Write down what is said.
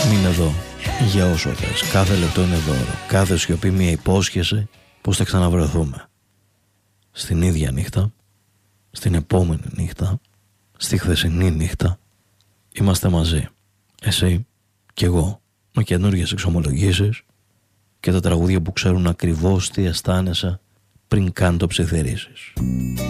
Μείνε εδώ για όσο θες. Κάθε λεπτό είναι δώρο. Κάθε σιωπή μια υπόσχεση πως θα ξαναβρεθούμε. Στην ίδια νύχτα, στην επόμενη νύχτα, στη χθεσινή νύχτα. Είμαστε μαζί. Εσύ και εγώ, με καινούργιες εξομολογήσεις και τα τραγούδια που ξέρουν ακριβώς τι αισθάνεσαι πριν καν το ψιθυρίσεις.